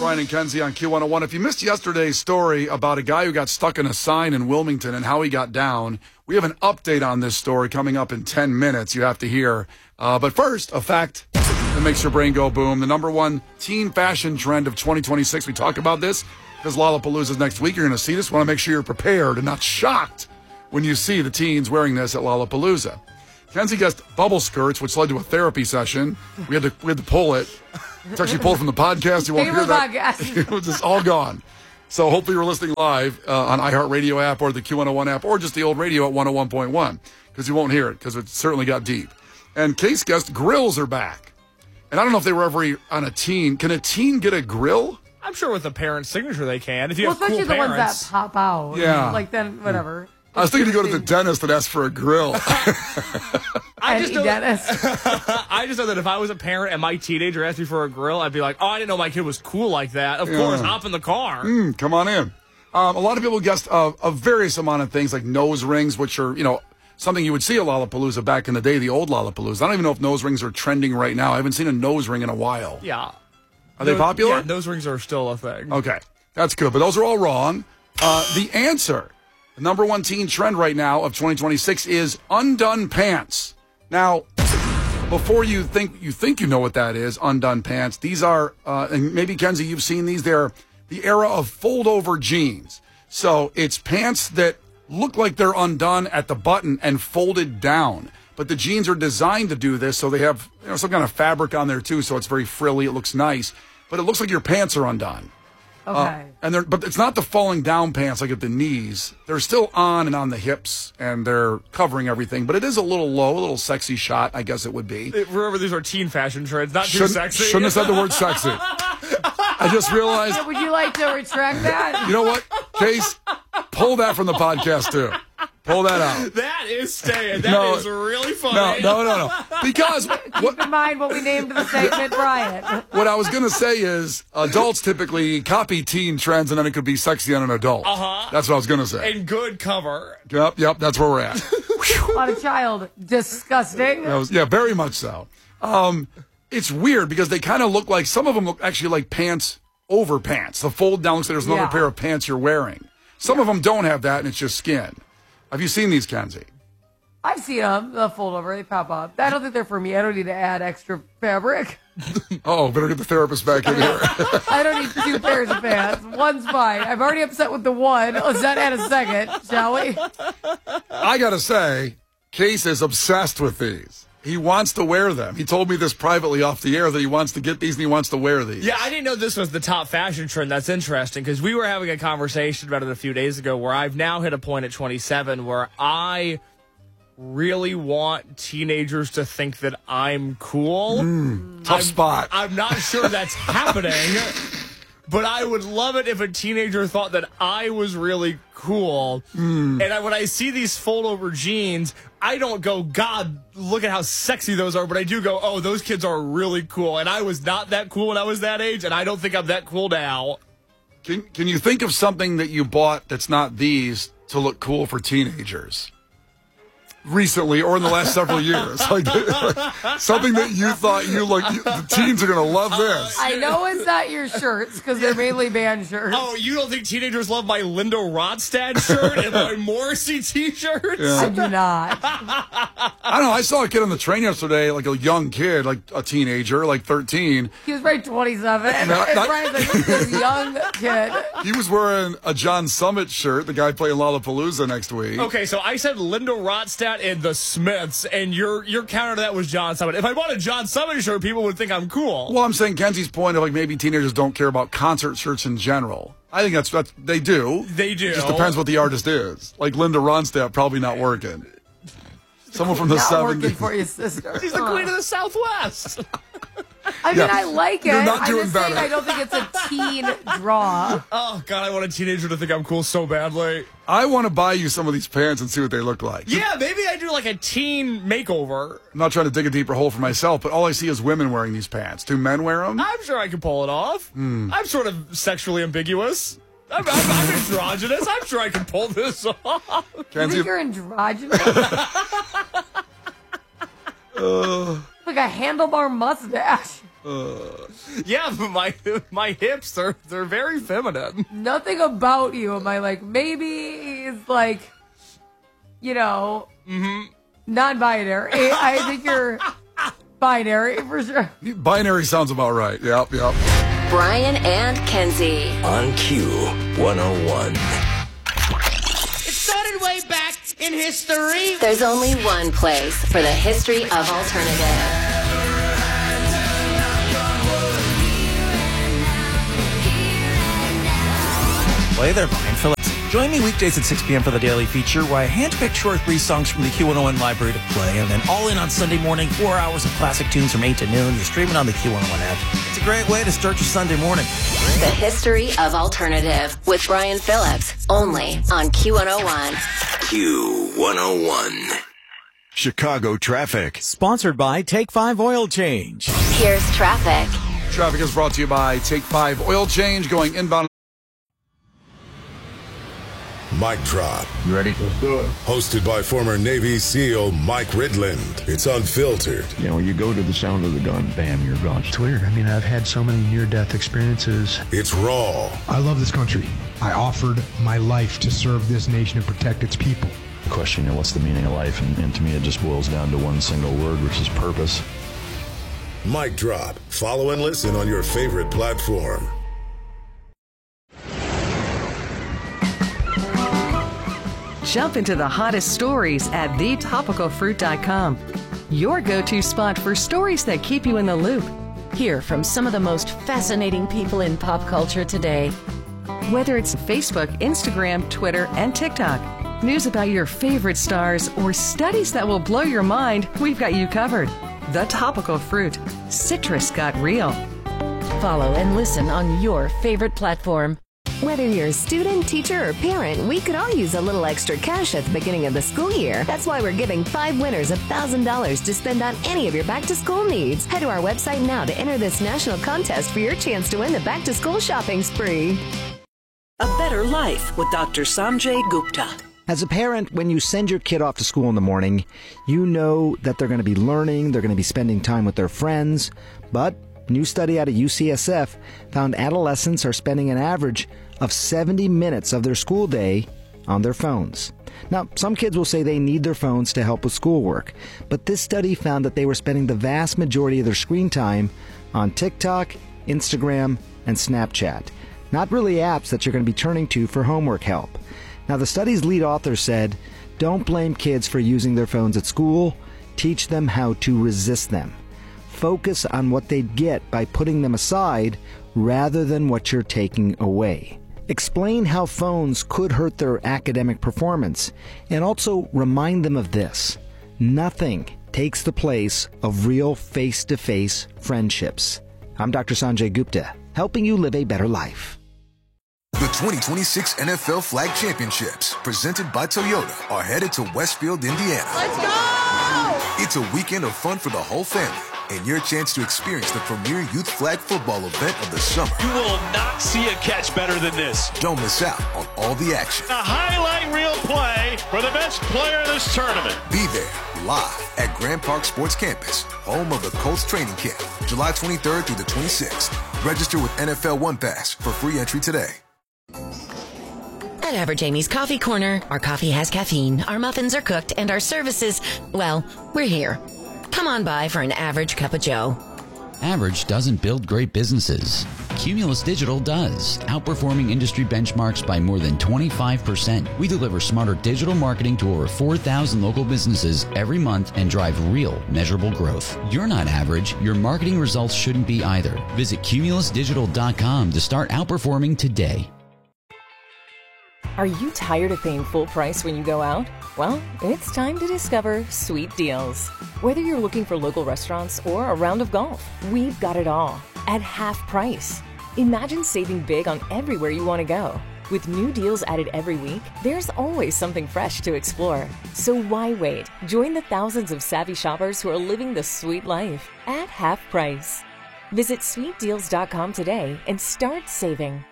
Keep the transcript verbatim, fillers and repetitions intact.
Brian and Kenzie on Q one oh one. If you missed yesterday's story about a guy who got stuck in a sign in Wilmington and how he got down, we have an update on this story coming up in ten minutes you have to hear. Uh, but first, a fact that makes your brain go boom. The number one teen fashion trend of twenty twenty-six. We talked about this because Lollapalooza is next week. You're going to see this. Want to make sure you're prepared and not shocked when you see the teens wearing this at Lollapalooza. Kenzie guessed bubble skirts, which led to a therapy session. We had to we had to pull it. It's actually pulled from the podcast. You won't hear that. It was just all gone. So hopefully you're listening live uh, on iHeartRadio app or the Q one oh one app or just the old radio at one oh one point one because you won't hear it because it certainly got deep. And Case guessed grills are back. And I don't know if they were ever on a teen. Can a teen get a grill? I'm sure with the parent's signature they can. If you well, have cool especially the parents. ones that pop out. Yeah. Like then, whatever. I was thinking to go to the dentist and ask for a grill. I just, know dentist. that, I just know that if I was a parent and my teenager asked me for a grill, I'd be like, oh, I didn't know my kid was cool like that. Of yeah. course, hop in the car. Mm, come on in. Um, a lot of people guessed uh, a various amount of things like nose rings, which are, you know, something you would see at Lollapalooza back in the day, the old Lollapalooza. I don't even know if nose rings are trending right now. I haven't seen a nose ring in a while. Yeah. Are those, they popular? Yeah, nose rings are still a thing. Okay. That's good. But those are all wrong. Uh, the answer, the number one teen trend right now of twenty twenty-six is undone pants. Now, before you think you think you know what that is, undone pants, these are, uh, and maybe, Kenzie, you've seen these. They're the era of fold-over jeans. So it's pants that look like they're undone at the button and folded down. But the jeans are designed to do this, so they have, you know, some kind of fabric on there, too, so it's very frilly. It looks nice. But it looks like your pants are undone. Okay. Uh, and they're, but it's not the falling down pants like at the knees. They're still on and on the hips, and they're covering everything. But it is a little low, a little sexy shot, I guess it would be. Remember, these are teen fashion trends, not too shouldn't, sexy. Shouldn't have said the word sexy. I just realized. Would you like to retract that? You know what, Case? Pull that from the podcast, too. Pull that out. That is staying. That no, is really funny. No, no, no, no. Because keep what, in mind what we named the segment, Brian. What I was going to say is adults typically copy teen trends, and then it could be sexy on an adult. Uh huh. That's what I was going to say. And good cover. Yep, yep. That's where we're at. On a child, disgusting. That was, yeah, very much so. Um, it's weird because they kind of look like some of them look actually like pants over pants. The fold down looks like there's another Yeah. pair of pants you're wearing. Some yeah. of them don't have that, and it's just skin. Have you seen these, Kenzie? I've seen them. They'll fold over. They pop up. I don't think they're for me. I don't need to add extra fabric. Oh, better get the therapist back in here. I don't need two pairs of pants. One's fine. I'm already upset with the one. Let's not add a second, shall we? I got to say, Case is obsessed with these. He wants to wear them. He told me this privately off the air that he wants to get these and he wants to wear these. Yeah, I didn't know this was the top fashion trend. That's interesting because we were having a conversation about it a few days ago where I've now hit a point at twenty-seven where I really want teenagers to think that I'm cool. Mm, tough I'm, spot. I'm not sure that's happening, but I would love it if a teenager thought that I was really cool. Mm. And I, when I see these fold-over jeans, I don't go, God, look at how sexy those are, but I do go, oh, those kids are really cool. And I was not that cool when I was that age, and I don't think I'm that cool now. Can, can you think of something that you bought that's not these to look cool for teenagers? Recently or in the last several years, like, like something that you thought you like, you, the teens are gonna love this. I know it's not your shirts because they're mainly band shirts. Oh, you don't think teenagers love my Linda Ronstadt shirt and my Morrissey T-shirts? Yeah. I do not. I don't know. I saw a kid on the train yesterday, like a young kid, like a teenager, like thirteen. He was probably twenty-seven, and, Not- and not- Brian's like this young kid. He was wearing a John Summit shirt, the guy playing Lollapalooza next week. Okay, so I said Linda Ronstadt and the Smiths, and your your counter to that was John Summit. If I bought a John Summit shirt, people would think I'm cool. Well, I'm saying Kenzie's point of like maybe teenagers don't care about concert shirts in general. I think that's what they do. They do. It just depends what the artist is. Like Linda Ronstadt, probably not working. Someone from the Not seventies. working for your sister. She's the queen of the Southwest. I mean, Yeah. I like it. You're not I'm doing just saying better. I don't think it's a teen draw. Oh, God, I want a teenager to think I'm cool so badly. I want to buy you some of these pants and see what they look like. Yeah, maybe I do like a teen makeover. I'm not trying to dig a deeper hole for myself, but all I see is women wearing these pants. Do men wear them? I'm sure I can pull it off. Mm. I'm sort of sexually ambiguous. I'm, I'm, I'm androgynous. I'm sure I can pull this off. You Kenzie, think you're androgynous? uh, Like a handlebar mustache. uh, Uh, yeah, but my my hips are they're very feminine. Nothing about you am I like, maybe he's like, you know, mm-hmm. non-binary. I think you're binary for sure. Binary sounds about right. Yep, yep. Brian and Kenzie. On Q one oh one. It started way back in history. There's only one place for the history of alternative. Hey there, Brian Phillips. Join me weekdays at six p.m. for the Daily Feature, where I handpick short three songs from the Q one oh one library to play, and then all in on Sunday morning, four hours of classic tunes from eight to noon. You're streaming on the Q one oh one app. It's a great way to start your Sunday morning. The history of alternative with Brian Phillips, only on Q one oh one. Q one oh one. Chicago traffic. Sponsored by Take five Oil Change. Here's traffic. Traffic is brought to you by Take five Oil Change, going inbound. Mic Drop. You ready? Let's do it. Hosted by former Navy SEAL Mike Ridland. It's unfiltered. You know, you go to the sound of the gun, bam, you're gone. It's weird. I mean, I've had so many near-death experiences. It's raw. I love this country. I offered my life to serve this nation and protect its people. The question, you know, what's the meaning of life? And, and to me, it just boils down to one single word, which is purpose. Mic Drop. Follow and listen on your favorite platform. Jump into the hottest stories at the topical fruit dot com. Your go-to spot for stories that keep you in the loop. Hear from some of the most fascinating people in pop culture today. Whether it's Facebook, Instagram, Twitter, and TikTok, news about your favorite stars, or studies that will blow your mind, we've got you covered. The Topical Fruit. Citrus got real. Follow and listen on your favorite platform. Whether you're a student, teacher, or parent, we could all use a little extra cash at the beginning of the school year. That's why we're giving five winners one thousand dollars to spend on any of your back-to-school needs. Head to our website now to enter this national contest for your chance to win the back-to-school shopping spree. A Better Life with Doctor Sanjay Gupta. As a parent, when you send your kid off to school in the morning, you know that they're going to be learning, they're going to be spending time with their friends, but a new study out of U C S F found adolescents are spending an average of seventy minutes of their school day on their phones. Now, some kids will say they need their phones to help with schoolwork, but this study found that they were spending the vast majority of their screen time on TikTok, Instagram, and Snapchat. Not really apps that you're going to be turning to for homework help. Now, the study's lead author said, don't blame kids for using their phones at school. Teach them how to resist them. Focus on what they'd get by putting them aside rather than what you're taking away. Explain how phones could hurt their academic performance, and also remind them of this. Nothing takes the place of real face-to-face friendships. I'm Doctor Sanjay Gupta, helping you live a better life. The twenty twenty-six N F L Flag Championships, presented by Toyota, are headed to Westfield, Indiana. Let's go! It's a weekend of fun for the whole family, and your chance to experience the premier youth flag football event of the summer. You will not see a catch better than this. Don't miss out on all the action. A highlight reel play for the best player in this tournament. Be there, live at Grand Park Sports Campus, home of the Colts training camp, July twenty-third through the twenty-sixth. Register with N F L One Pass for free entry today. At Average Amy's Coffee Corner, our coffee has caffeine, our muffins are cooked, and our services, well, we're here. Come on by for an average cup of joe. Average doesn't build great businesses. Cumulus Digital does, outperforming industry benchmarks by more than twenty-five percent. We deliver smarter digital marketing to over four thousand local businesses every month and drive real, measurable growth. You're not average. Your marketing results shouldn't be either. Visit cumulus digital dot com to start outperforming today. Are you tired of paying full price when you go out? Well, it's time to discover Sweet Deals. Whether you're looking for local restaurants or a round of golf, we've got it all at half price. Imagine saving big on everywhere you want to go. With new deals added every week, there's always something fresh to explore. So why wait? Join the thousands of savvy shoppers who are living the sweet life at half price. Visit sweet deals dot com today and start saving.